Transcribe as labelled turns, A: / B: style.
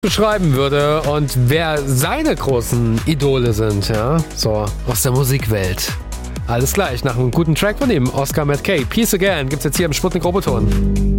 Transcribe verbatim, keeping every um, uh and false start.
A: beschreiben würde und wer seine großen Idole sind, ja, so aus der Musikwelt. Alles gleich, nach einem guten Track von ihm, Oscar Matt Kay. Peace Again gibt's jetzt hier im Sputnik Roboton.